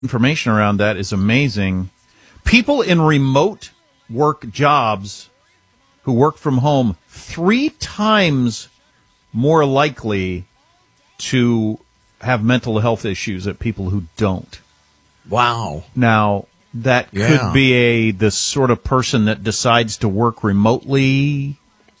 information around that is amazing. People in remote work jobs who work from home 3 times more likely to have mental health issues than people who don't. Wow. Now, that could be the sort of person that decides to work remotely,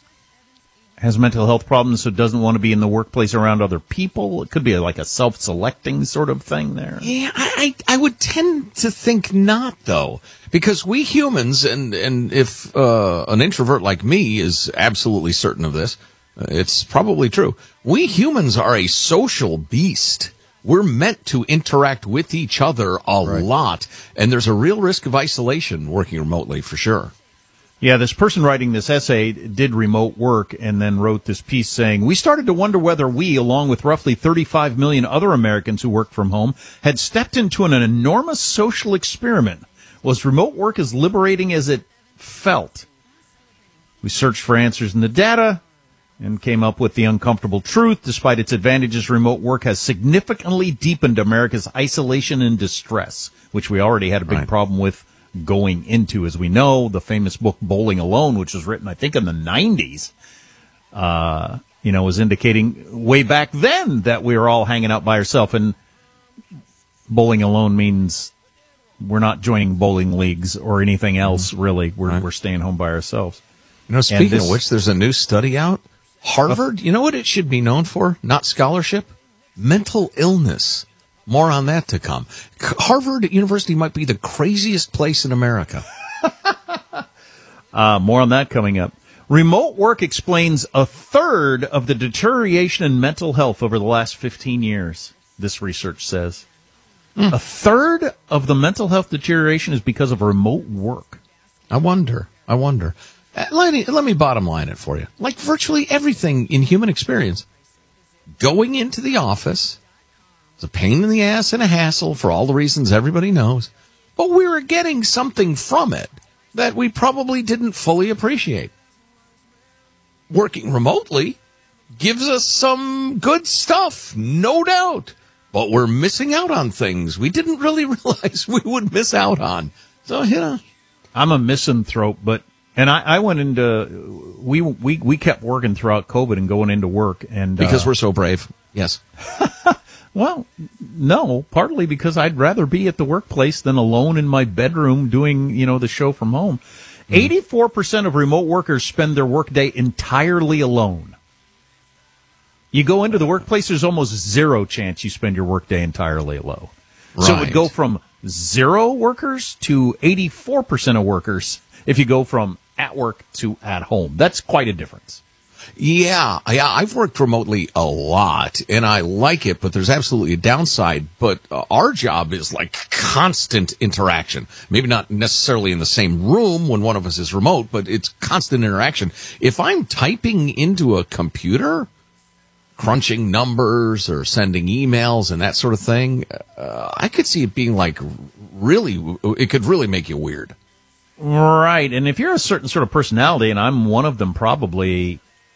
has mental health problems, so doesn't want to be in the workplace around other people. It could be like a self-selecting sort of thing there. Yeah, I would tend to think not, though, because we humans, and if an introvert like me is absolutely certain of this, it's probably true. We humans are a social beast. We're meant to interact with each other a lot, and there's a real risk of isolation working remotely for sure. Yeah, this person writing this essay did remote work and then wrote this piece saying, we started to wonder whether we, along with roughly 35 million other Americans who work from home, had stepped into an enormous social experiment. Was remote work as liberating as it felt? We searched for answers in the data and came up with the uncomfortable truth. Despite its advantages, remote work has significantly deepened America's isolation and distress, which we already had a big problem with going into. As we know, the famous book Bowling Alone, which was written, I think, in the 90s, was indicating way back then that we were all hanging out by ourselves. And bowling alone means we're not joining bowling leagues or anything else, really. We're staying home by ourselves. Speaking of which, there's a new study out. Harvard, you know what it should be known for? Not scholarship, mental illness. More on that to come. Harvard University might be the craziest place in America. More on that coming up. Remote work explains a third of the deterioration in mental health over the last 15 years, this research says. A third of the mental health deterioration is because of remote work. I wonder. Let me bottom line it for you. Like virtually everything in human experience, going into the office is a pain in the ass and a hassle for all the reasons everybody knows, but we were getting something from it that we probably didn't fully appreciate. Working remotely gives us some good stuff, no doubt, but we're missing out on things we didn't really realize we would miss out on. So, I'm a misanthrope, and I went into, we kept working throughout COVID and going into work. And because we're so brave, yes. Well, no, partly because I'd rather be at the workplace than alone in my bedroom doing, the show from home. 84% of remote workers spend their workday entirely alone. You go into the workplace, there's almost zero chance you spend your workday entirely alone. Right. So it would go from 0 workers to 84% of workers if you go from at work to at home. That's quite a difference. Yeah, I've worked remotely a lot, and I like it, but there's absolutely a downside. But our job is like constant interaction. Maybe not necessarily in the same room when one of us is remote, but it's constant interaction. If I'm typing into a computer, crunching numbers or sending emails and that sort of thing, I could see it being like it could really make you weird. Right, and if you're a certain sort of personality, and I'm one of them probably,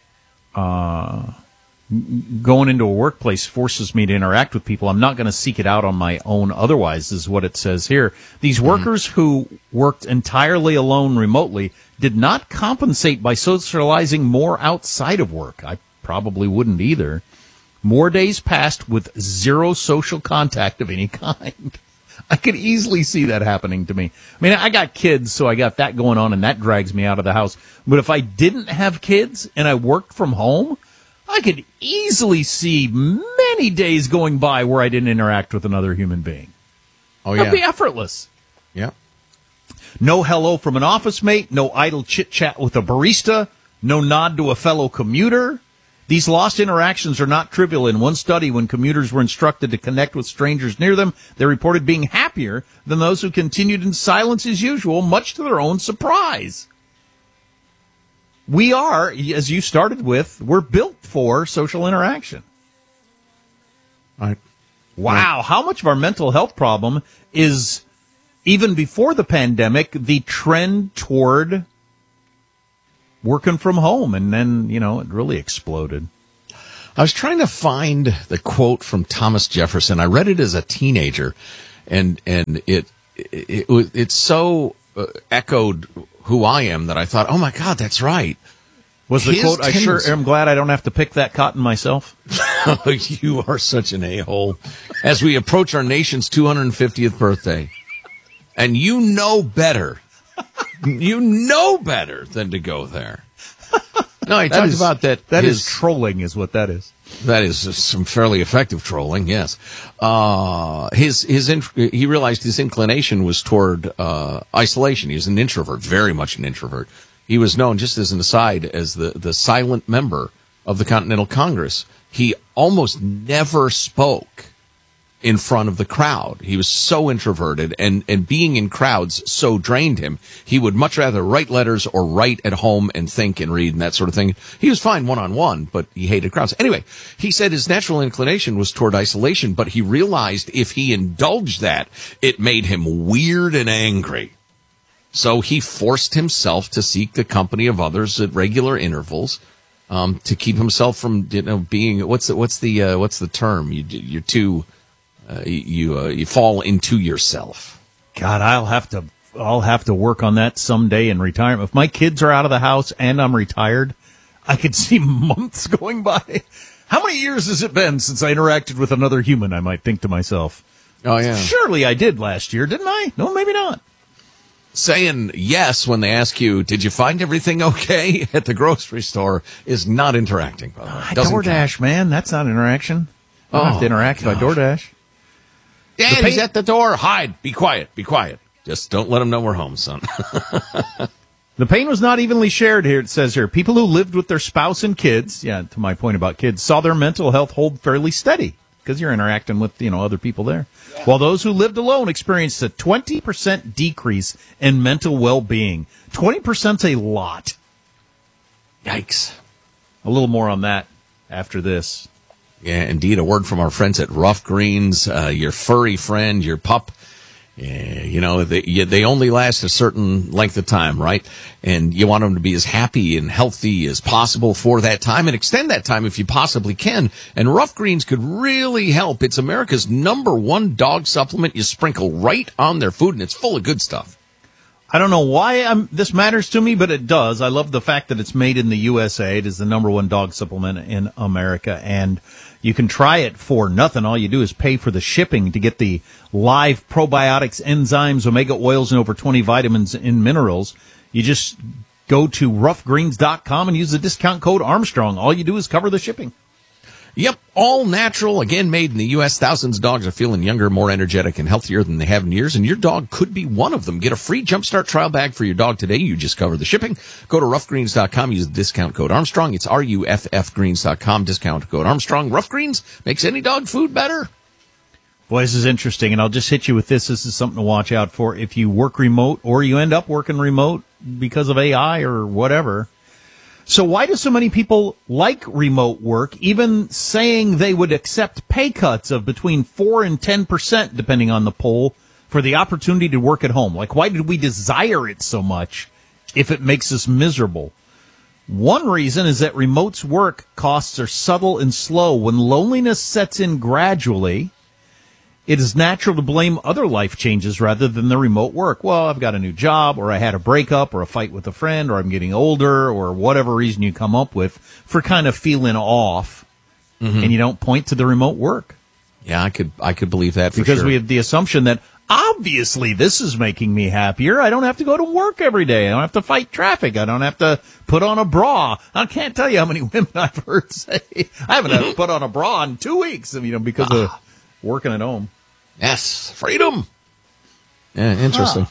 going into a workplace forces me to interact with people. I'm not going to seek it out on my own otherwise, is what it says here. These workers who worked entirely alone remotely did not compensate by socializing more outside of work. I probably wouldn't either. More days passed with zero social contact of any kind. I could easily see that happening to me. I mean, I got kids, so I got that going on, and that drags me out of the house. But if I didn't have kids and I worked from home, I could easily see many days going by where I didn't interact with another human being. Oh, yeah. It'd be effortless. Yeah. No hello from an office mate, no idle chit-chat with a barista, no nod to a fellow commuter. These lost interactions are not trivial. In one study, when commuters were instructed to connect with strangers near them, they reported being happier than those who continued in silence as usual, much to their own surprise. We are, as you started with, we're built for social interaction. Right. Wow, how much of our mental health problem is, even before the pandemic, the trend toward working from home, and then, it really exploded. I was trying to find the quote from Thomas Jefferson. I read it as a teenager, It so echoed who I am that I thought, oh my God, that's right. Was the quote, I sure am glad I don't have to pick that cotton myself? You are such an a-hole. As we approach our nation's 250th birthday, and you know better than to go there. No, he talked about that. That is trolling is what that is. That is some fairly effective trolling, yes. He realized his inclination was toward isolation. He was an introvert, very much an introvert. He was known, just as an aside, as the silent member of the Continental Congress. He almost never spoke in front of the crowd. He was so introverted, and being in crowds so drained him. He would much rather write letters or write at home and think and read and that sort of thing. He was fine one-on-one, but he hated crowds. Anyway, he said his natural inclination was toward isolation, but he realized if he indulged that, it made him weird and angry. So he forced himself to seek the company of others at regular intervals, to keep himself from, being, what's the term? You're too, you fall into yourself. God, I'll have to work on that someday in retirement. If my kids are out of the house and I'm retired, I could see months going by. How many years has it been since I interacted with another human? I might think to myself. Oh yeah. Surely I did last year, didn't I? No, maybe not. Saying yes when they ask you, did you find everything okay at the grocery store is not interacting, by the way. DoorDash, man, that's not interaction. I don't have to interact by DoorDash. Dad, he's at the door. Hide. Be quiet. Just don't let him know we're home, son. The pain was not evenly shared here, it says here. People who lived with their spouse and kids, to my point about kids, saw their mental health hold fairly steady because you're interacting with, other people there. Yeah. While those who lived alone experienced a 20% decrease in mental well-being. 20%'s a lot. Yikes. A little more on that after this. Yeah, indeed. A word from our friends at Rough Greens. Your furry friend, your pup. They only last a certain length of time, right? And you want them to be as happy and healthy as possible for that time and extend that time if you possibly can. And Rough Greens could really help. It's America's #1 dog supplement you sprinkle right on their food, and it's full of good stuff. I don't know why this matters to me, but it does. I love the fact that it's made in the USA. It is the #1 dog supplement in America, and you can try it for nothing. All you do is pay for the shipping to get the live probiotics, enzymes, omega oils, and over 20 vitamins and minerals. You just go to roughgreens.com and use the discount code Armstrong. All you do is cover the shipping. Yep, all natural, again, made in the U.S. Thousands of dogs are feeling younger, more energetic, and healthier than they have in years, and your dog could be one of them. Get a free Jumpstart trial bag for your dog today. You just cover the shipping. Go to roughgreens.com, use the discount code Armstrong. It's RUFFgreens.com, discount code Armstrong. Rough Greens makes any dog food better. Boy, this is interesting, and I'll just hit you with this. This is something to watch out for. If you work remote or you end up working remote because of AI or whatever. So why do so many people like remote work, even saying they would accept pay cuts of between 4 and 10%, depending on the poll, for the opportunity to work at home? Like, why did we desire it so much if it makes us miserable? One reason is that remote work costs are subtle and slow. When loneliness sets in gradually, it is natural to blame other life changes rather than the remote work. Well, I've got a new job, or I had a breakup, or a fight with a friend, or I'm getting older, or whatever reason you come up with for kind of feeling off, and you don't point to the remote work. Yeah, I could believe that for because sure. We have the assumption that obviously this is making me happier. I don't have to go to work every day. I don't have to fight traffic. I don't have to put on a bra. I can't tell you how many women I've heard say, I haven't had to put on a bra in 2 weeks, because of working at home. Yes, freedom. Yeah, interesting.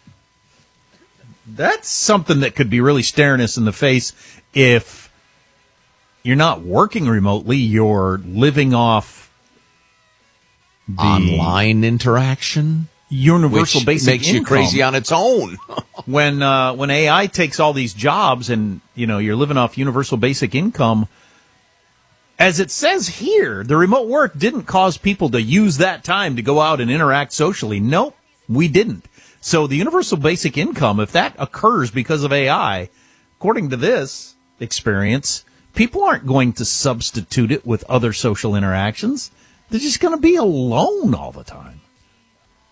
That's something that could be really staring us in the face if you're not working remotely, you're living off the online interaction. Universal which basic makes income. You crazy on its own. When AI takes all these jobs and, you're living off universal basic income, as it says here, the remote work didn't cause people to use that time to go out and interact socially. Nope, we didn't. So the universal basic income, if that occurs because of AI, according to this experience, people aren't going to substitute it with other social interactions. They're just going to be alone all the time.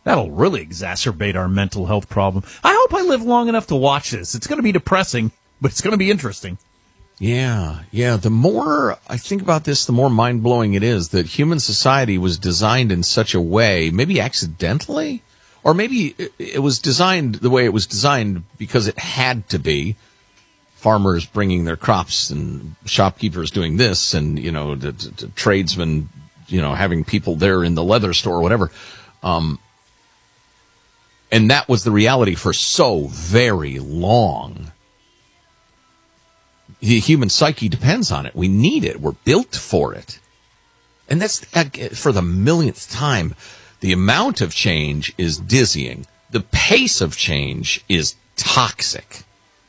That'll really exacerbate our mental health problem. I hope I live long enough to watch this. It's going to be depressing, but it's going to be interesting. Yeah. The more I think about this, the more mind-blowing it is that human society was designed in such a way, maybe accidentally, or maybe it was designed the way it was designed because it had to be. Farmers bringing their crops and shopkeepers doing this and, the tradesmen, having people there in the leather store or whatever. And that was the reality for so very long. The human psyche depends on it. We need it. We're built for it. And that's, for the millionth time, the amount of change is dizzying. The pace of change is toxic.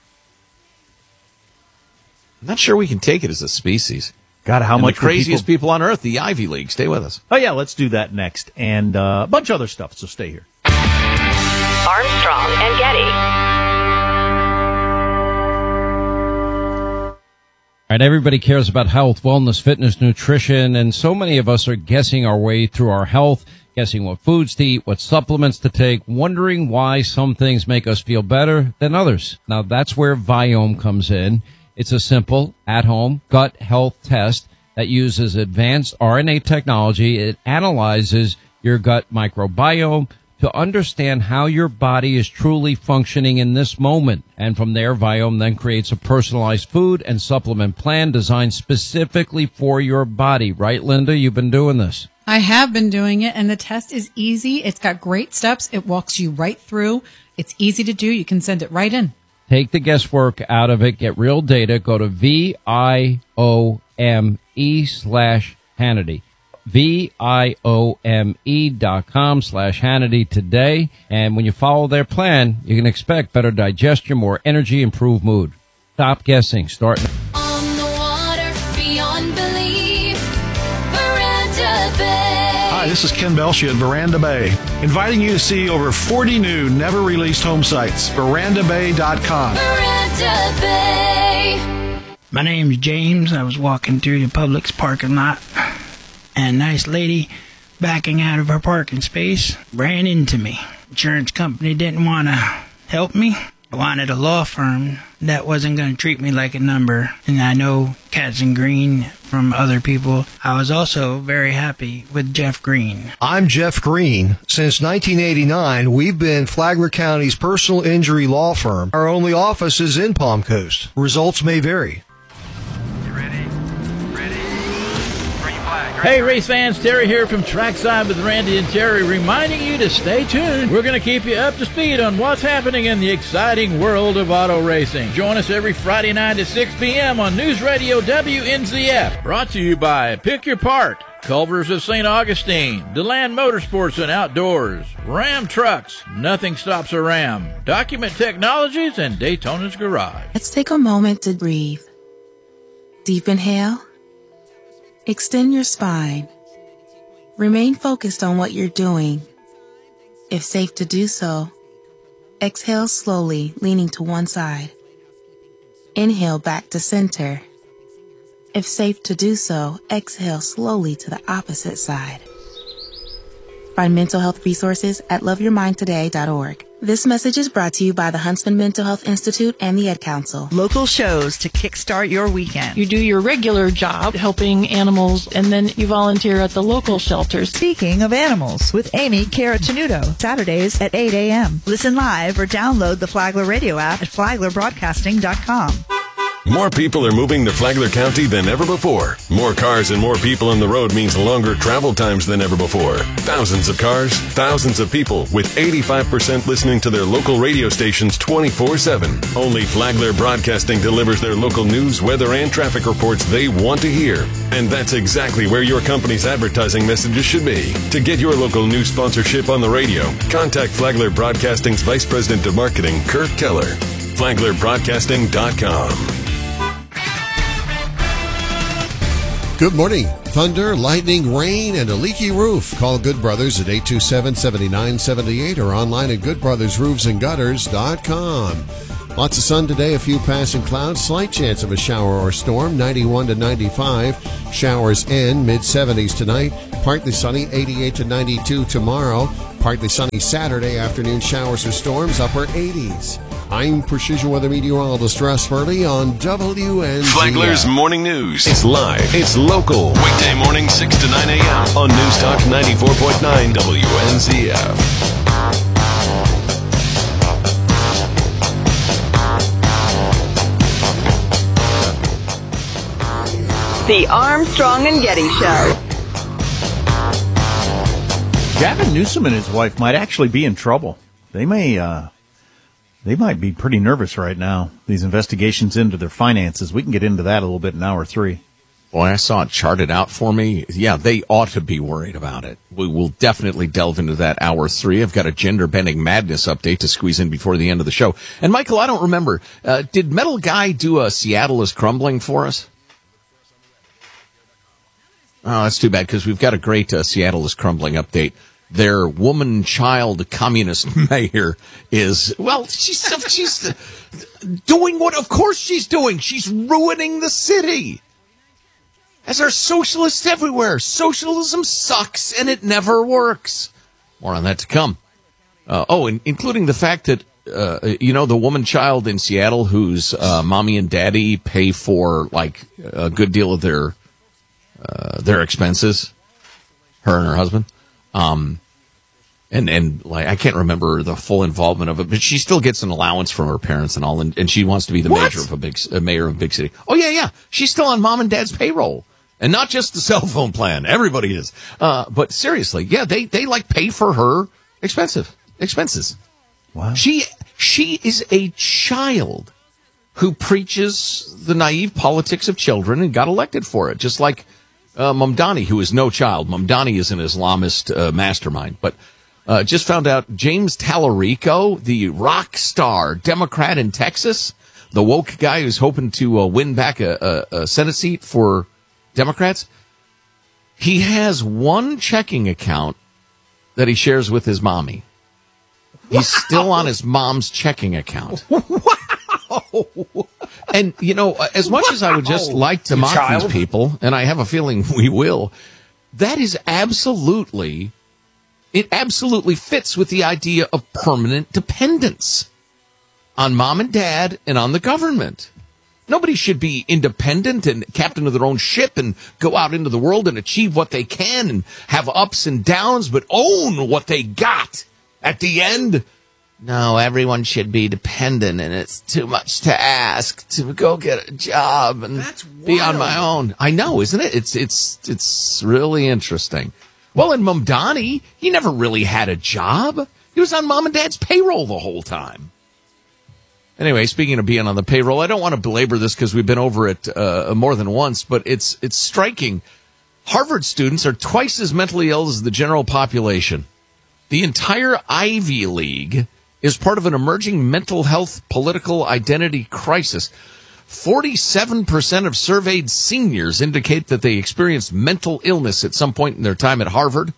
I'm not sure we can take it as a species. God, how much the craziest people on earth, the Ivy League. Stay with us. Oh, yeah, let's do that next. And a bunch of other stuff, so stay here. Armstrong and Getty. All right, everybody cares about health, wellness, fitness, nutrition, and so many of us are guessing our way through our health, guessing what foods to eat, what supplements to take, wondering why some things make us feel better than others. Now, that's where Viome comes in. It's a simple, at-home gut health test that uses advanced RNA technology. It analyzes your gut microbiome to understand how your body is truly functioning in this moment. And from there, Viome then creates a personalized food and supplement plan designed specifically for your body. Right, Linda? You've been doing this. I have been doing it, and the test is easy. It's got great steps. It walks you right through. It's easy to do. You can send it right in. Take the guesswork out of it. Get real data. Go to VIOME/Hannity. VIOME.com/Hannity today. And when you follow their plan, you can expect better digestion, more energy, improved mood. Stop guessing. Start. On the water, beyond belief, Veranda Bay. Hi, this is Ken Belshie at Veranda Bay, inviting you to see over 40 new, never-released home sites. VerandaBay.com. Veranda Bay. My name's James. I was walking through the Publix parking lot, and a nice lady backing out of her parking space ran into me. Insurance company didn't want to help me. I wanted a law firm that wasn't going to treat me like a number. And I know Katz and Green from other people. I was also very happy with Jeff Green. I'm Jeff Green. Since 1989, we've been Flagler County's personal injury law firm. Our only office is in Palm Coast. Results may vary. Hey, race fans, Terry here from Trackside with Randy and Terry, reminding you to stay tuned. We're going to keep you up to speed on what's happening in the exciting world of auto racing. Join us every Friday night at 6 p.m. on News Radio WNZF. Brought to you by Pick Your Part, Culver's of St. Augustine, DeLand Motorsports and Outdoors, Ram Trucks, Nothing Stops a Ram, Document Technologies, and Daytona's Garage. Let's take a moment to breathe. Deep inhale. Extend your spine. Remain focused on what you're doing. If safe to do so, exhale slowly, leaning to one side. Inhale back to center. If safe to do so, exhale slowly to the opposite side. Find mental health resources at loveyourmindtoday.org. This message is brought to you by the Huntsman Mental Health Institute and the Ad Council. Local shows to kickstart your weekend. You do your regular job helping animals, and then you volunteer at the local shelters. Speaking of animals, with Amy Caratanudo, Saturdays at 8 a.m. Listen live or download the Flagler Radio app at flaglerbroadcasting.com. More people are moving to Flagler County than ever before. More cars and more people on the road means longer travel times than ever before. Thousands of cars, thousands of people, with 85% listening to their local radio stations 24/7. Only Flagler Broadcasting delivers their local news, weather, and traffic reports they want to hear. And that's exactly where your company's advertising messages should be. To get your local news sponsorship on the radio, contact Flagler Broadcasting's Vice President of Marketing, Kirk Keller. FlaglerBroadcasting.com. Good morning. Thunder, lightning, rain, and a leaky roof. Call Good Brothers at 827-7978 or online at goodbrothersroofsandgutters.com. Lots of sun today, a few passing clouds, slight chance of a shower or storm, 91 to 95. Showers in, mid-70s tonight. Partly sunny, 88 to 92 tomorrow. Partly sunny Saturday, afternoon showers or storms, upper 80s. I'm Precision Weather Meteorologist Russ Furley on WNZF. Flagler's Morning News. It's live. It's local. Weekday morning 6 to 9 a.m. on News Talk 94.9 WNZF. The Armstrong and Getty Show. Gavin Newsom and his wife might actually be in trouble. They might be pretty nervous right now. These investigations into their finances. We can get into that a little bit in hour 3. Boy, I saw it charted out for me. Yeah, they ought to be worried about it. We will definitely delve into that hour 3. I've got a gender-bending madness update to squeeze in before the end of the show. And Michael, I don't remember, did Metal Guy do a Seattle is Crumbling for us? Oh, that's too bad, because we've got a great Seattle is Crumbling update. Their woman-child communist mayor is, well, she's doing what of course she's doing. She's ruining the city. As are socialists everywhere. Socialism sucks, and it never works. More on that to come. Including the fact that, the woman-child in Seattle whose mommy and daddy pay for, like, a good deal of their expenses, her and her husband. And like, I can't remember the full involvement of it, but she still gets an allowance from her parents and all, and she wants to be the mayor of a big city. Oh, yeah. She's still on mom and dad's payroll. And not just the cell phone plan. Everybody is. But seriously, yeah, they like pay for her expenses. Wow. She is a child who preaches the naive politics of children and got elected for it, just like Mamdani, who is no child. Mamdani is an Islamist mastermind. But just found out James Tallarico, the rock star Democrat in Texas, the woke guy who's hoping to win back a Senate seat for Democrats, he has one checking account that he shares with his mommy. He's still on his mom's checking account. Wow. And, as much as I would just like to mock these people, and I have a feeling we will, that is absolutely fits with the idea of permanent dependence on mom and dad and on the government. Nobody should be independent and captain of their own ship and go out into the world and achieve what they can and have ups and downs, but own what they got at the end. No, everyone should be dependent, and it's too much to ask to go get a job and be on my own. I know, isn't it? It's really interesting. Well, in Mamdani, he never really had a job. He was on mom and dad's payroll the whole time. Anyway, speaking of being on the payroll, I don't want to belabor this because we've been over it more than once, but it's striking. Harvard students are twice as mentally ill as the general population. The entire Ivy League is part of an emerging mental health political identity crisis. 47% of surveyed seniors indicate that they experienced mental illness at some point in their time at Harvard.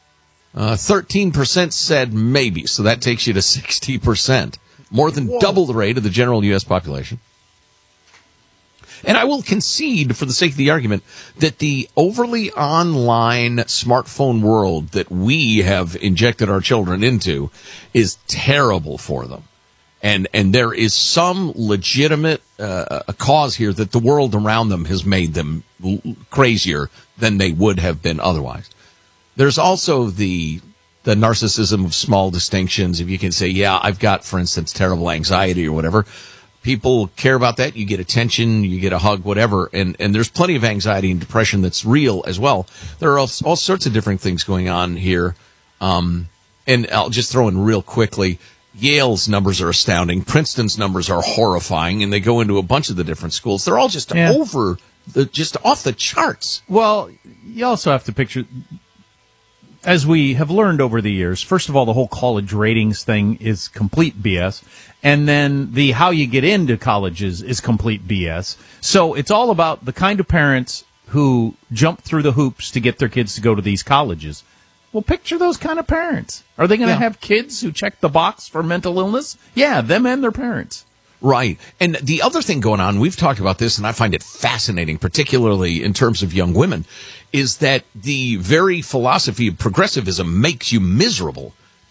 13% said maybe, so that takes you to 60%. More than double the rate of the general U.S. population. And I will concede, for the sake of the argument, that the overly online smartphone world that we have injected our children into is terrible for them. And there is some legitimate cause here that the world around them has made them crazier than they would have been otherwise. There's also the narcissism of small distinctions. If you can say, yeah, I've got, for instance, terrible anxiety or whatever, people care about that. You get attention, you get a hug, whatever. And there's plenty of anxiety and depression that's real as well. There are all sorts of different things going on here. And I'll just throw in real quickly, Yale's numbers are astounding. Princeton's numbers are horrifying, and they go into a bunch of the different schools. They're all just just off the charts. Well, you also have to picture, as we have learned over the years, first of all, the whole college ratings thing is complete BS. And then the how you get into colleges is complete BS. So it's all about the kind of parents who jump through the hoops to get their kids to go to these colleges. Well, picture those kind of parents. Are they going to have kids who check the box for mental illness? Yeah, them and their parents. Right. And the other thing going on, we've talked about this, and I find it fascinating, particularly in terms of young women, is that the very philosophy of progressivism makes you miserable.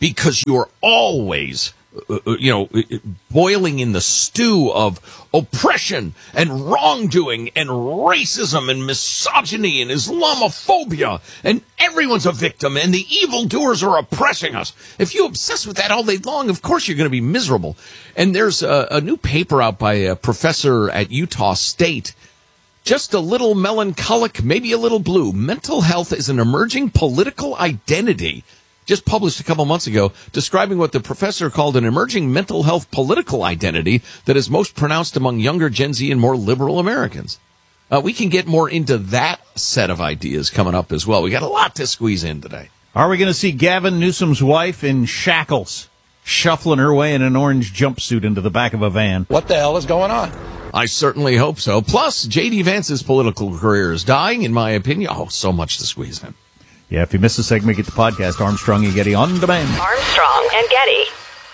because you're always boiling in the stew of oppression and wrongdoing and racism and misogyny and Islamophobia, and everyone's a victim and the evildoers are oppressing us. If you obsess with that all day long, of course you're going to be miserable. And there's a new paper out by a professor at Utah State, just a little melancholic, maybe a little blue. Mental health is an emerging political identity. Just published a couple months ago, describing what the professor called an emerging mental health political identity that is most pronounced among younger Gen Z and more liberal Americans. We can get more into that set of ideas coming up as well. We got a lot to squeeze in today. Are we going to see Gavin Newsom's wife in shackles, shuffling her way in an orange jumpsuit into the back of a van? What the hell is going on? I certainly hope so. Plus, J.D. Vance's political career is dying, in my opinion. Oh, so much to squeeze in. Yeah, if you missed the segment, get the podcast, Armstrong and Getty on demand. Armstrong and Getty.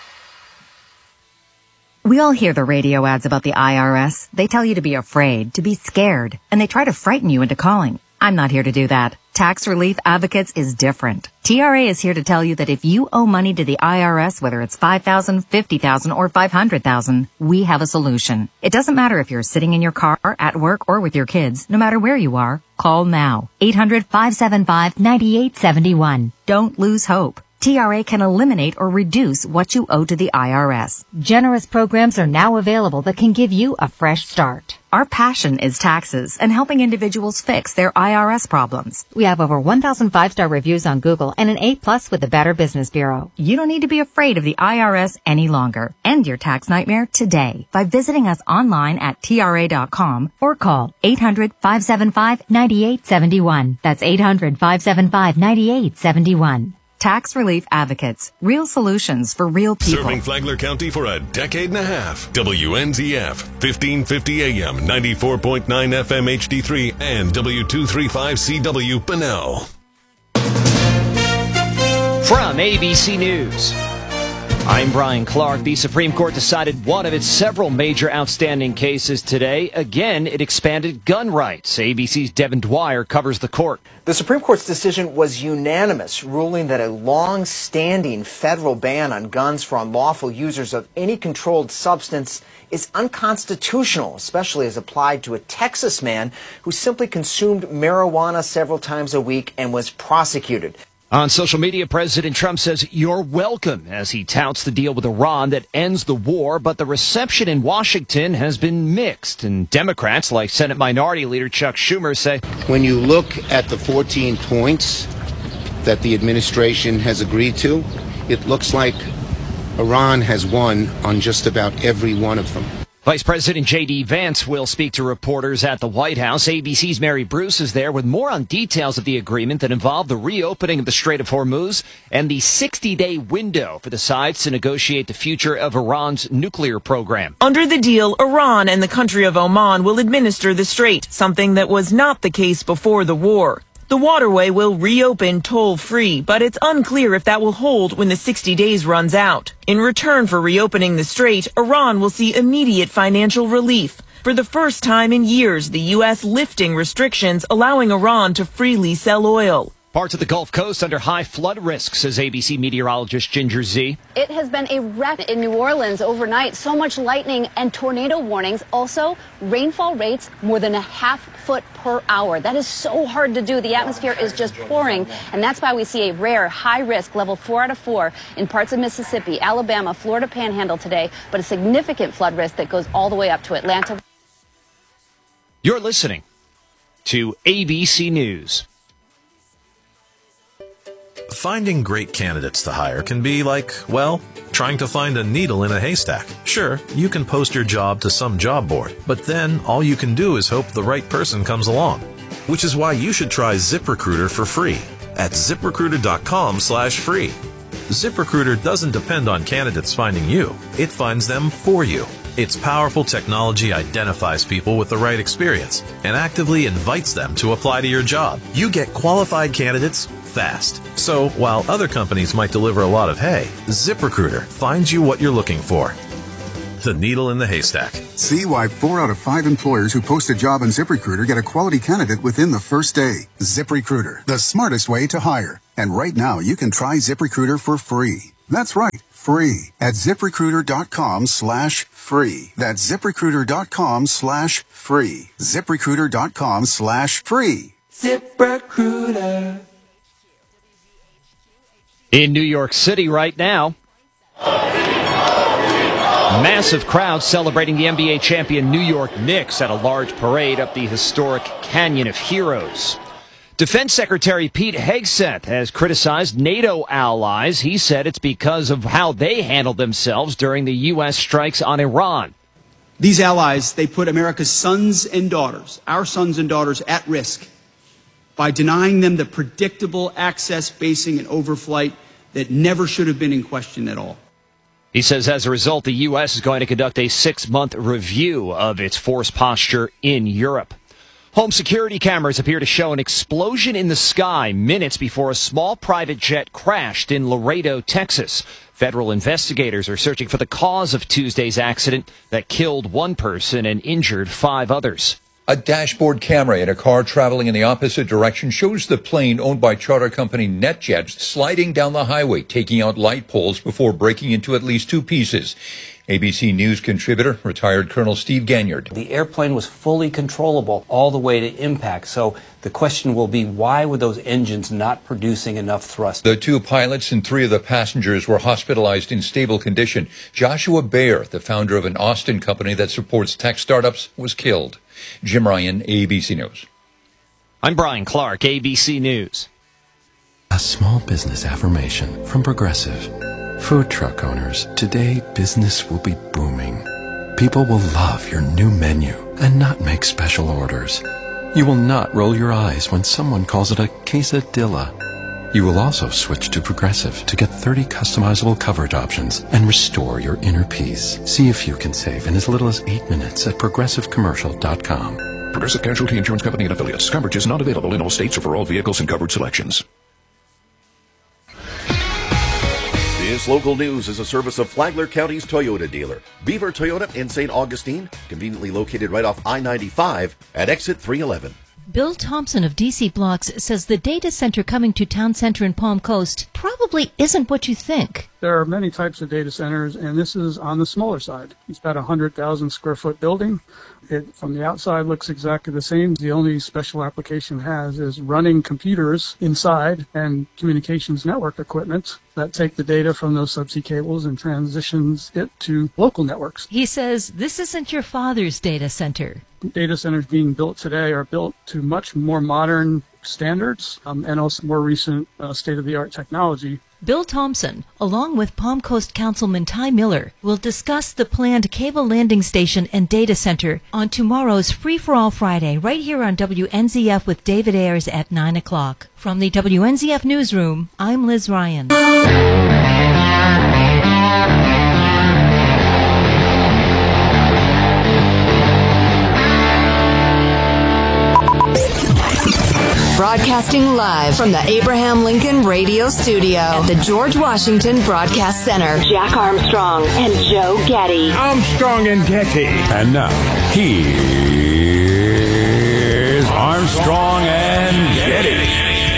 We all hear the radio ads about the IRS. They tell you to be afraid, to be scared, and they try to frighten you into calling. I'm not here to do that. Tax Relief Advocates is different. TRA is here to tell you that if you owe money to the IRS, whether it's $5,000, $50,000, or $500,000, we have a solution. It doesn't matter if you're sitting in your car, at work, or with your kids. No matter where you are, call now. 800-575-9871. Don't lose hope. TRA can eliminate or reduce what you owe to the IRS. Generous programs are now available that can give you a fresh start. Our passion is taxes and helping individuals fix their IRS problems. We have over 1,000 5-star reviews on Google and an A+ with the Better Business Bureau. You don't need to be afraid of the IRS any longer. End your tax nightmare today by visiting us online at TRA.com or call 800-575-9871. That's 800-575-9871. Tax Relief Advocates. Real solutions for real people. Serving Flagler County for a decade and a half. WNZF, 1550 AM, 94.9 FM HD3, and W235CW Bunnell. From ABC News, I'm Brian Clark. The Supreme Court decided one of its several major outstanding cases today. Again, it expanded gun rights. ABC's Devin Dwyer covers the court. The Supreme Court's decision was unanimous, ruling that a long-standing federal ban on guns for unlawful users of any controlled substance is unconstitutional, especially as applied to a Texas man who simply consumed marijuana several times a week and was prosecuted. On social media, President Trump says you're welcome as he touts the deal with Iran that ends the war, but the reception in Washington has been mixed, and Democrats like Senate Minority Leader Chuck Schumer say, when you look at the 14 points that the administration has agreed to, it looks like Iran has won on just about every one of them. Vice President J.D. Vance will speak to reporters at the White House. ABC's Mary Bruce is there with more on details of the agreement that involved the reopening of the Strait of Hormuz and the 60-day window for the sides to negotiate the future of Iran's nuclear program. Under the deal, Iran and the country of Oman will administer the strait, something that was not the case before the war. The waterway will reopen toll-free, but it's unclear if that will hold when the 60 days runs out. In return for reopening the strait, Iran will see immediate financial relief. For the first time in years, the U.S. lifting restrictions, allowing Iran to freely sell oil. Parts of the Gulf Coast under high flood risk, says ABC meteorologist Ginger Z. It has been a wreck in New Orleans overnight. So much lightning and tornado warnings. Also, rainfall rates more than a half foot per hour. That is so hard to do. The atmosphere is just pouring, and that's why we see a rare high risk level 4 out of 4 in parts of Mississippi, Alabama, Florida Panhandle today, but a significant flood risk that goes all the way up to Atlanta. You're listening to ABC News. Finding great candidates to hire can be like, well, trying to find a needle in a haystack. Sure, you can post your job to some job board, but then all you can do is hope the right person comes along. Which is why you should try ZipRecruiter for free at ZipRecruiter.com/free. ZipRecruiter doesn't depend on candidates finding you. It finds them for you. Its powerful technology identifies people with the right experience and actively invites them to apply to your job. You get qualified candidates fast. So while other companies might deliver a lot of hay, ZipRecruiter finds you what you're looking for. The needle in the haystack. See why 4 out of 5 employers who post a job on ZipRecruiter get a quality candidate within the first day. ZipRecruiter, the smartest way to hire. And right now, you can try ZipRecruiter for free. That's right, free at ZipRecruiter.com/free. That's ZipRecruiter.com/free. ZipRecruiter.com/free. ZipRecruiter. In New York City right now, massive crowds celebrating the NBA champion New York Knicks at a large parade up the historic Canyon of Heroes. Defense Secretary Pete Hegseth has criticized NATO allies. He said it's because of how they handled themselves during the U.S. strikes on Iran. These allies, they put America's sons and daughters, our sons and daughters, at risk by denying them the predictable access, basing, and overflight that never should have been in question at all. He says as a result, the U.S. is going to conduct a 6-month review of its force posture in Europe. Home security cameras appear to show an explosion in the sky minutes before a small private jet crashed in Laredo, Texas. Federal investigators are searching for the cause of Tuesday's accident that killed one person and injured 5 others. A dashboard camera in a car traveling in the opposite direction shows the plane owned by charter company NetJets sliding down the highway, taking out light poles before breaking into at least 2 pieces. ABC News contributor, retired Colonel Steve Ganyard. The airplane was fully controllable all the way to impact. So the question will be, why were those engines not producing enough thrust? The 2 pilots and 3 of the passengers were hospitalized in stable condition. Joshua Baer, the founder of an Austin company that supports tech startups, was killed. Jim Ryan, ABC News. I'm Brian Clark, ABC News. A small business affirmation from Progressive. Food truck owners, today business will be booming. People will love your new menu and not make special orders. You will not roll your eyes when someone calls it a quesadilla. You will also switch to Progressive to get 30 customizable coverage options and restore your inner peace. See if you can save in as little as 8 minutes at ProgressiveCommercial.com. Progressive Casualty Insurance Company and Affiliates. Coverage is not available in all states or for all vehicles and covered selections. This local news is a service of Flagler County's Toyota dealer, Beaver Toyota in St. Augustine, conveniently located right off I-95 at exit 311. Bill Thompson of DC Blocks says the data center coming to Town Center in Palm Coast probably isn't what you think. There are many types of data centers, and this is on the smaller side. It's about a 100,000 square foot building. It, from the outside, looks exactly the same. The only special application it has is running computers inside and communications network equipment that take the data from those subsea cables and transitions it to local networks. He says this isn't your father's data center. Data centers being built today are built to much more modern standards and also more recent state-of-the-art technology. Bill Thompson, along with Palm Coast Councilman Ty Miller, will discuss the planned cable landing station and data center on tomorrow's Free for All Friday right here on WNZF with David Ayers at 9 o'clock. From the WNZF Newsroom, I'm Liz Ryan. Broadcasting live from the Abraham Lincoln Radio Studio at the George Washington Broadcast Center. Jack Armstrong and Joe Getty. Armstrong and Getty. And now, here's Armstrong and Getty.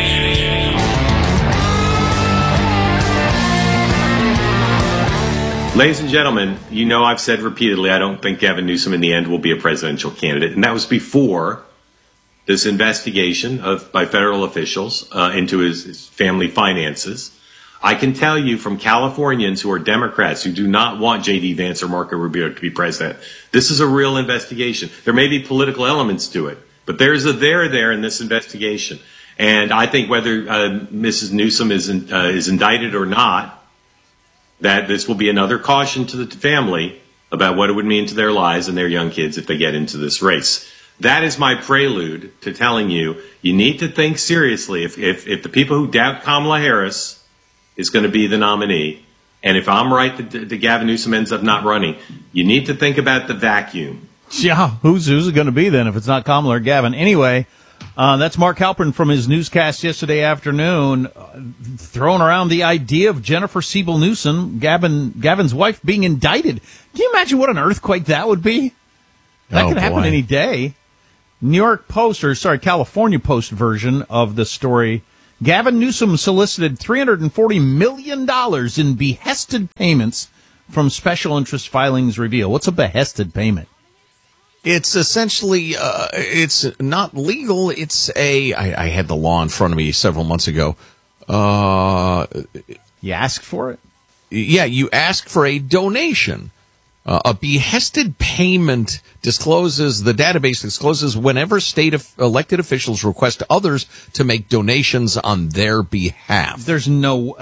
Ladies and gentlemen, you know I've said repeatedly I don't think Gavin Newsom in the end will be a presidential candidate, and that was before this investigation by federal officials into his family finances. I can tell you from Californians who are Democrats who do not want J.D. Vance or Marco Rubio to be president, this is a real investigation. There may be political elements to it, but there's a there in this investigation. And I think whether Mrs. Newsom is indicted or not, that this will be another caution to the family about what it would mean to their lives and their young kids if they get into this race. That is my prelude to telling you, you need to think seriously. If the people who doubt Kamala Harris is going to be the nominee, and if I'm right that Gavin Newsom ends up not running, you need to think about the vacuum. Yeah, who's it going to be then if it's not Kamala or Gavin? Anyway, that's Mark Halpern from his newscast yesterday afternoon, throwing around the idea of Jennifer Siebel Newsom, Gavin's wife, being indicted. Can you imagine what an earthquake that would be? That could happen any day. California Post version of the story Gavin Newsom solicited $340 million in behested payments from special interest filings reveal. What's a behested payment? It's essentially, it's not legal. It's I had the law in front of me several months ago. You ask for it? Yeah, you ask for a donation. A behested payment the database discloses whenever state elected officials request others to make donations on their behalf. There's no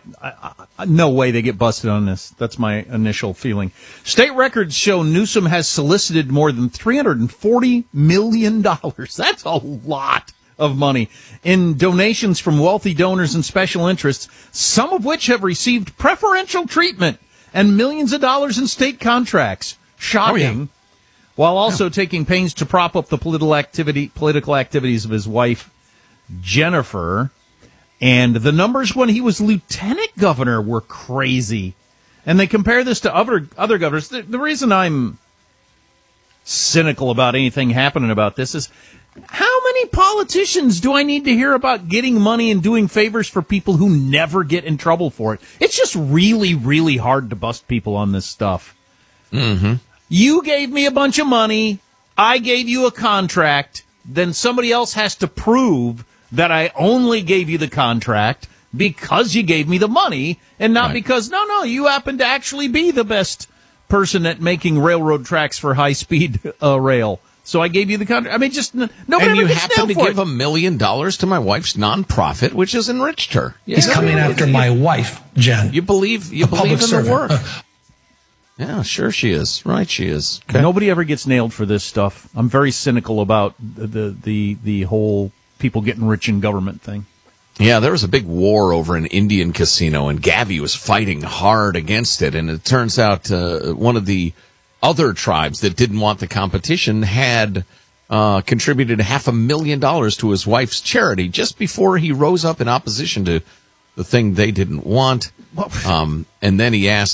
way they get busted on this. That's my initial feeling. State records show Newsom has solicited more than $340 million. That's a lot of money in donations from wealthy donors and special interests, some of which have received preferential treatment and millions of dollars in state contracts. Shocking. Oh, yeah. While also taking pains to prop up the political activities of his wife, Jennifer. And the numbers when he was lieutenant governor were crazy. And they compare this to other governors. The reason I'm cynical about anything happening about this is, how many politicians do I need to hear about getting money and doing favors for people who never get in trouble for it? It's just really, really hard to bust people on this stuff. Mm-hmm. You gave me a bunch of money. I gave you a contract. Then somebody else has to prove that I only gave you the contract because you gave me the money and not because, no, you happen to actually be the best person at making railroad tracks for high-speed rail. So I gave you the contract. I mean, just nobody and you ever gets happen to for give $1 million to my wife's nonprofit, which has enriched her. Yeah, he's coming after my wife, Jen. You believe in the work. Yeah, sure she is. Right, she is. Okay. Nobody ever gets nailed for this stuff. I'm very cynical about the whole people getting rich in government thing. Yeah, there was a big war over an Indian casino, and Gavi was fighting hard against it. And it turns out one of the other tribes that didn't want the competition had contributed $500,000 to his wife's charity just before he rose up in opposition to the thing they didn't want. And then he asked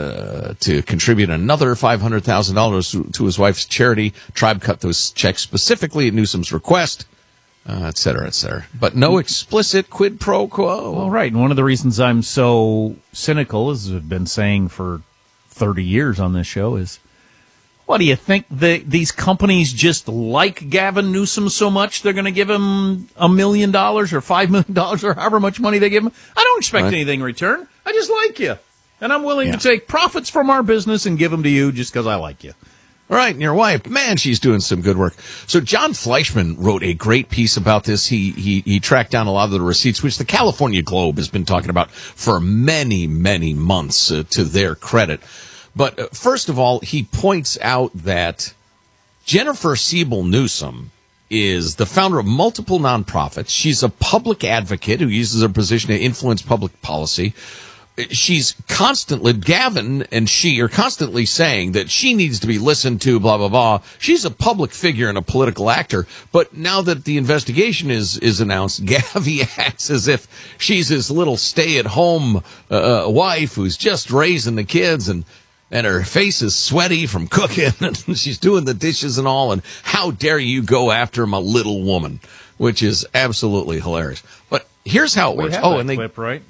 to contribute another $500,000 to his wife's charity. Tribe cut those checks specifically at Newsom's request, et cetera, et cetera. But no explicit quid pro quo. All right. And one of the reasons I'm so cynical, as I've been saying for 30 years on this show, is, what do you think? These companies just like Gavin Newsom so much they're going to give him $1 million or $5 million or however much money they give him? I don't expect anything in return. I just like you. And I'm willing to take profits from our business and give them to you just because I like you. All right, and your wife, man, she's doing some good work. So John Fleischman wrote a great piece about this. He tracked down a lot of the receipts, which the California Globe has been talking about for many, many months, to their credit. But first of all, he points out that Jennifer Siebel Newsom is the founder of multiple nonprofits. She's a public advocate who uses her position to influence public policy. She's constantly, Gavin and she are constantly saying that she needs to be listened to, blah, blah, blah. She's a public figure and a political actor. But now that the investigation is announced, Gavi acts as if she's his little stay-at-home wife who's just raising the kids, and her face is sweaty from cooking, and she's doing the dishes and all, and how dare you go after my little woman, which is absolutely hilarious. But here's how it works. And they clip, right?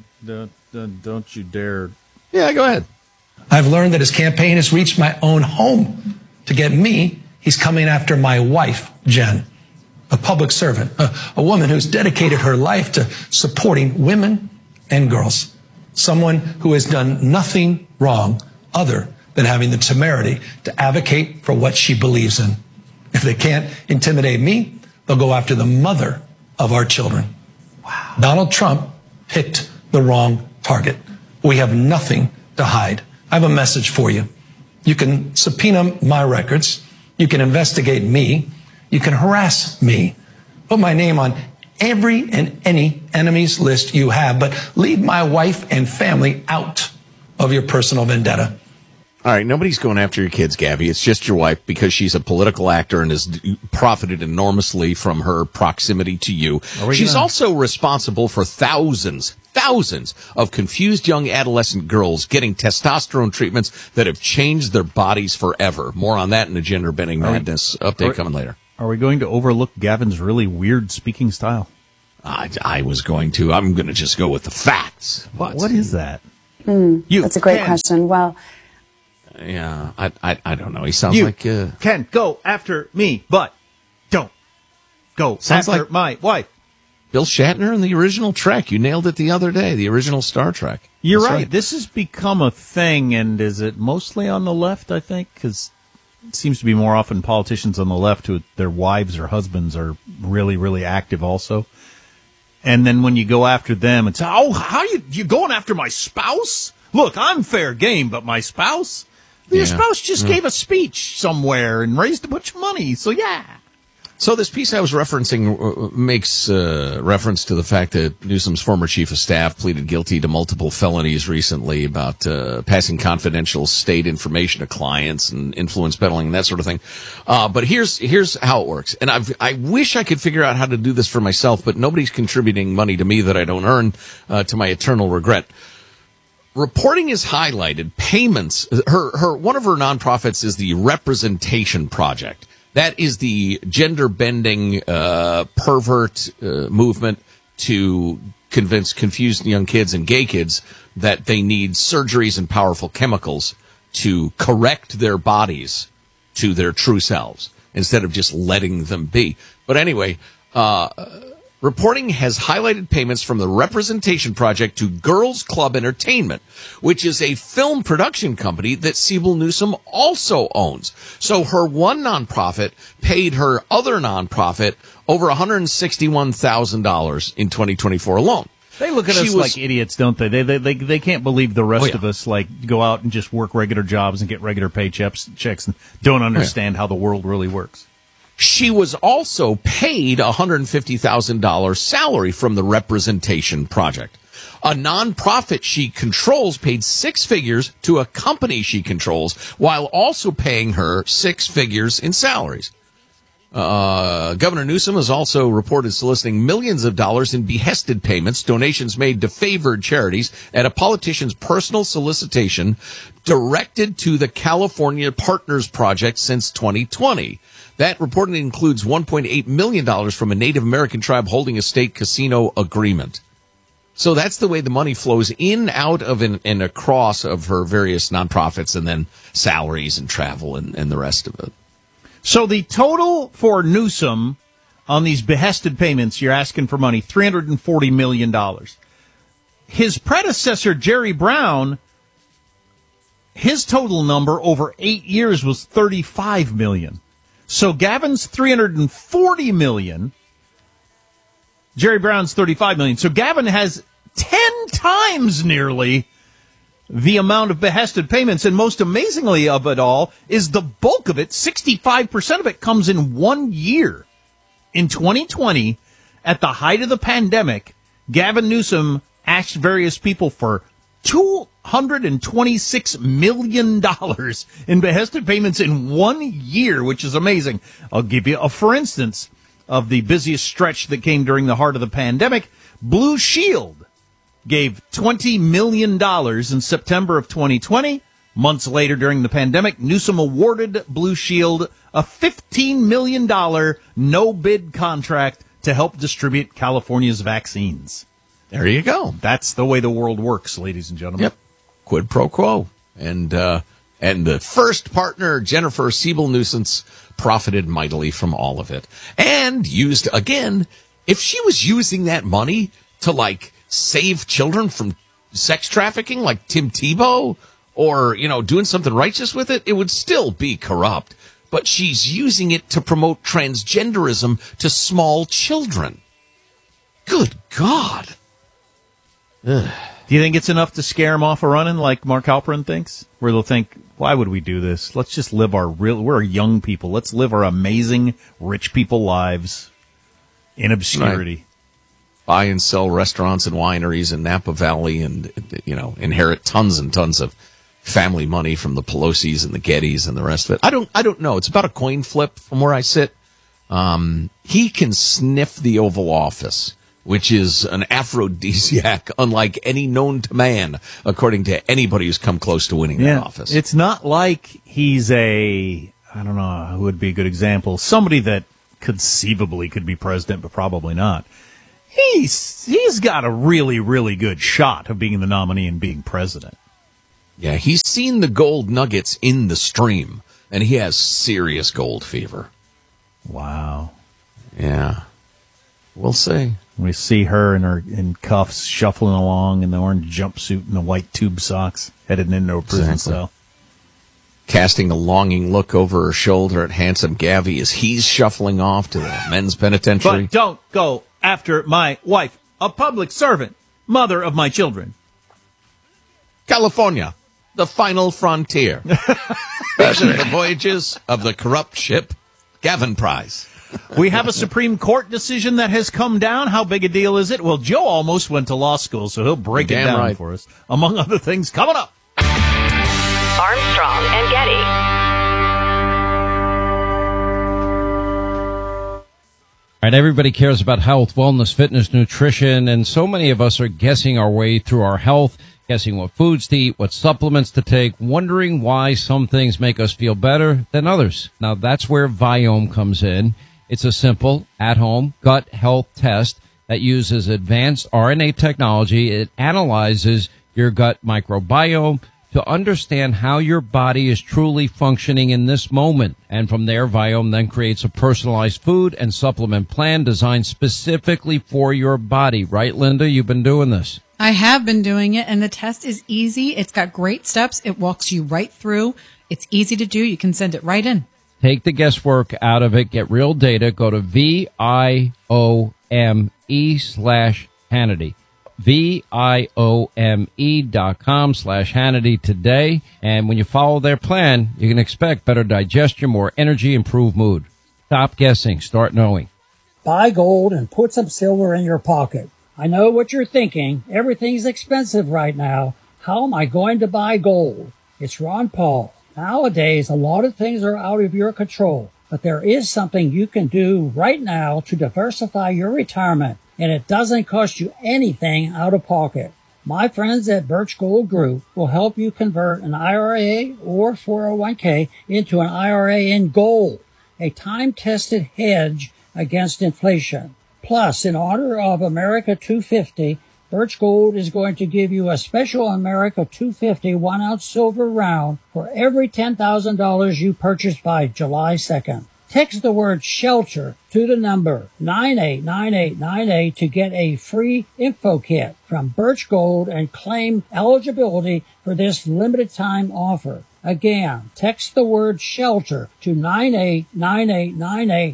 Don't you dare. Yeah, go ahead. I've learned that his campaign has reached my own home. To get me, he's coming after my wife, Jen, a public servant, a woman who's dedicated her life to supporting women and girls, someone who has done nothing wrong other than having the temerity to advocate for what she believes in. If they can't intimidate me, they'll go after the mother of our children. Wow. Donald Trump picked the wrong target. We have nothing to hide. I have a message for you. You can subpoena my records. You can investigate me. You can harass me. Put my name on every and any enemies list you have, but leave my wife and family out of your personal vendetta. All right, nobody's going after your kids, Gavi. It's just your wife because she's a political actor and has profited enormously from her proximity to you. She's also responsible for thousands of confused young adolescent girls getting testosterone treatments that have changed their bodies forever. More on that in the Gender Bending Madness update coming later. Are we going to overlook Gavin's really weird speaking style? I was going to. I'm going to just go with the facts. What is that? That's a great question. Well, yeah, I don't know. He sounds like Ken, go after me, but don't go sounds after like my wife. Bill Shatner in the original Trek. You nailed it the other day. The original Star Trek. You're That's right. This has become a thing, and is it mostly on the left? I think because it seems to be more often politicians on the left who their wives or husbands are really, really active also. And then when you go after them, it's, how you going after my spouse? Look, I'm fair game, but my spouse? Your spouse just gave a speech somewhere and raised a bunch of money, so yeah. So this piece I was referencing makes reference to the fact that Newsom's former chief of staff pleaded guilty to multiple felonies recently about passing confidential state information to clients and influence peddling and that sort of thing. But here's how it works. And I wish I could figure out how to do this for myself, but nobody's contributing money to me that I don't earn, to my eternal regret. Reporting is highlighted payments. One of her nonprofits is the Representation Project. That is the gender-bending pervert movement to convince confused young kids and gay kids that they need surgeries and powerful chemicals to correct their bodies to their true selves instead of just letting them be. But anyway, reporting has highlighted payments from the Representation Project to Girls Club Entertainment, which is a film production company that Siebel Newsom also owns. So her one nonprofit paid her other nonprofit over $161,000 in 2024 alone. They look at us like idiots, don't they? They can't believe the rest of us go out and just work regular jobs and get regular paychecks and don't understand how the world really works. She was also paid a $150,000 salary from the Representation Project. A nonprofit she controls paid six figures to a company she controls while also paying her six figures in salaries. Governor Newsom has also reported soliciting millions of dollars in behested payments, donations made to favored charities, and a politician's personal solicitation directed to the California Partners Project since 2020. That reportedly includes $1.8 million from a Native American tribe holding a state casino agreement. So that's the way the money flows in, out of, and across of her various nonprofits, and then salaries and travel and the rest of it. So the total for Newsom on these behested payments, you're asking for money, $340 million. His predecessor, Jerry Brown, his total number over 8 years was $35 million. So Gavin's $340 million. Jerry Brown's $35 million. So Gavin has 10 times nearly the amount of behested payments. And most amazingly of it all is the bulk of it, 65% of it comes in 1 year. In 2020, at the height of the pandemic, Gavin Newsom asked various people for $226 million in behested payments in 1 year, which is amazing. I'll give you a for instance of the busiest stretch that came during the heart of the pandemic. Blue Shield gave $20 million in September of 2020. Months later during the pandemic, Newsom awarded Blue Shield a $15 million no-bid contract to help distribute California's vaccines. There you go. That's the way the world works, ladies and gentlemen. Yep. Quid pro quo. And the first partner, Jennifer Siebel Newsom, profited mightily from all of it. And used, again, if she was using that money to, save children from sex trafficking like Tim Tebow or, doing something righteous with it, it would still be corrupt. But she's using it to promote transgenderism to small children. Good God. Ugh. Do you think it's enough to scare them off of running like Mark Halperin thinks? Where they'll think, why would we do this? Let's just live we're young people. Let's live our amazing rich people lives in obscurity. Right. Buy and sell restaurants and wineries in Napa Valley and, inherit tons and tons of family money from the Pelosi's and the Gettys and the rest of it. I don't know. It's about a coin flip from where I sit. He can sniff the Oval Office, which is an aphrodisiac unlike any known to man, according to anybody who's come close to winning that office. It's not like he's I don't know who would be a good example, somebody that conceivably could be president, but probably not. he's got a really, really good shot of being the nominee and being president. Yeah, he's seen the gold nuggets in the stream, and he has serious gold fever. Wow. Yeah. We'll see. We see her in cuffs shuffling along in the orange jumpsuit and the white tube socks, headed into a prison cell. Casting a longing look over her shoulder at handsome Gavi as he's shuffling off to the men's penitentiary. But don't go after my wife, a public servant, mother of my children. California, the final frontier. Based on the voyages of the corrupt ship Gavin Prize. We have a Supreme Court decision that has come down. How big a deal is it? Well, Joe almost went to law school, so he'll break it down for us. Among other things, coming up. Armstrong and Getty. All right, everybody cares about health, wellness, fitness, nutrition, and so many of us are guessing our way through our health, guessing what foods to eat, what supplements to take, wondering why some things make us feel better than others. Now, that's where Viome comes in. It's a simple, at-home gut health test that uses advanced RNA technology. It analyzes your gut microbiome to understand how your body is truly functioning in this moment. And from there, Viome then creates a personalized food and supplement plan designed specifically for your body. Right, Linda? You've been doing this. I have been doing it, and the test is easy. It's got great steps. It walks you right through. It's easy to do. You can send it right in. Take the guesswork out of it. Get real data. Go to VIOME/Hannity. VIOME.com/Hannity today. And when you follow their plan, you can expect better digestion, more energy, improved mood. Stop guessing. Start knowing. Buy gold and put some silver in your pocket. I know what you're thinking. Everything's expensive right now. How am I going to buy gold? It's Ron Paul. Nowadays, a lot of things are out of your control, but there is something you can do right now to diversify your retirement, and it doesn't cost you anything out of pocket. My friends at Birch Gold Group will help you convert an IRA or 401k into an IRA in gold, a time-tested hedge against inflation. Plus, in honor of America 250, Birch Gold is going to give you a special America 250 1-ounce silver round for every $10,000 you purchase by July 2nd. Text the word SHELTER to the number 989898 to get a free info kit from Birch Gold and claim eligibility for this limited time offer. Again, text the word SHELTER to 989898.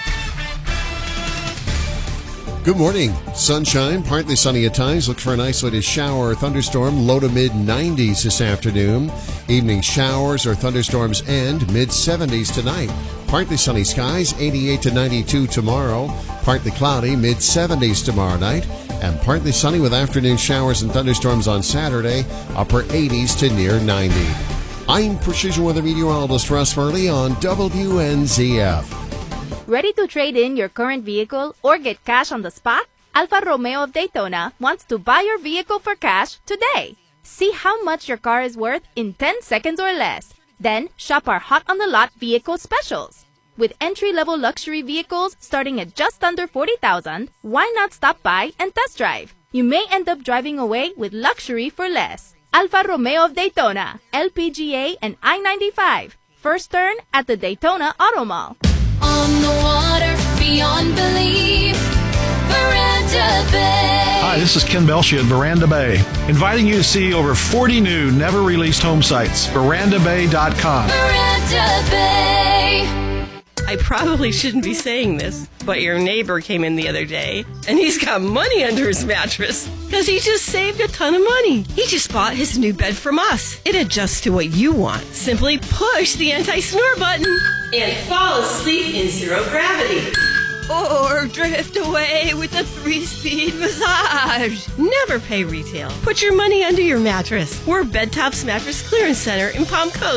Good morning. Sunshine, partly sunny at times. Look for an isolated shower or thunderstorm, low to mid-90s this afternoon. Evening showers or thunderstorms end mid-70s tonight. Partly sunny skies, 88 to 92 tomorrow. Partly cloudy, mid-70s tomorrow night. And partly sunny with afternoon showers and thunderstorms on Saturday, upper 80s to near 90. I'm Precision Weather Meteorologist Russ Furley on WNZF. Ready to trade in your current vehicle or get cash on the spot? Alfa Romeo of Daytona wants to buy your vehicle for cash today. See how much your car is worth in 10 seconds or less. Then shop our Hot on the Lot vehicle specials. With entry-level luxury vehicles starting at just under $40,000, why not stop by and test drive? You may end up driving away with luxury for less. Alfa Romeo of Daytona, LPGA and I-95. First turn at the Daytona Auto Mall. On the water, beyond belief, Veranda Bay. Hi, this is Ken Belshie at Veranda Bay, inviting you to see over 40 new, never-released home sites. VerandaBay.com. Veranda Bay. I probably shouldn't be saying this, but your neighbor came in the other day, and he's got money under his mattress, because he just saved a ton of money. He just bought his new bed from us. It adjusts to what you want. Simply push the anti-snore button and fall asleep in zero gravity. Or drift away with a 3-speed massage. Never pay retail. Put your money under your mattress. We're Bed Tops Mattress Clearance Center in Palm Coast.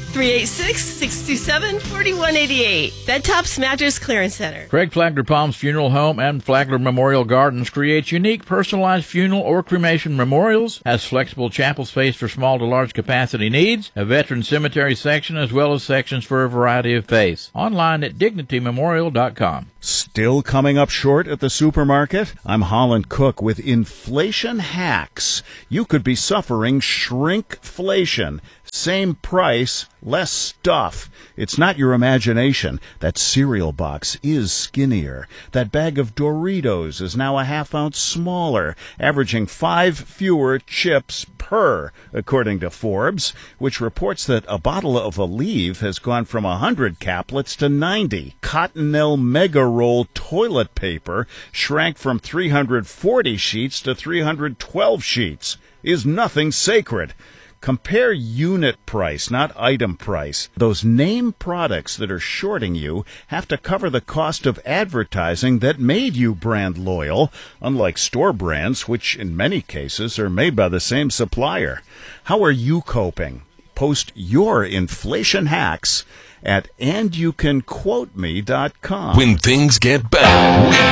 386-627-4188. Bed Tops Mattress Clearance Center. Craig Flagler Palms Funeral Home and Flagler Memorial Gardens creates unique personalized funeral or cremation memorials, has flexible chapel space for small to large capacity needs, a veteran cemetery section, as well as sections for a variety of faiths. Online at dignitymemorial.com. Still coming up short at the supermarket? I'm Holland Cook with Inflation Hacks. You could be suffering shrinkflation. Same price, less stuff. It's not your imagination. That cereal box is skinnier. That bag of Doritos is now a half-ounce smaller, averaging 5 fewer chips per, according to Forbes, which reports that a bottle of Aleve has gone from 100 caplets to 90. Cottonelle Mega Roll toilet paper shrank from 340 sheets to 312 sheets. Is nothing sacred? Compare unit price, not item price. Those name products that are shorting you have to cover the cost of advertising that made you brand loyal, unlike store brands, which in many cases are made by the same supplier. How are you coping? Post your inflation hacks at andyoucanquoteme.com. When things get bad.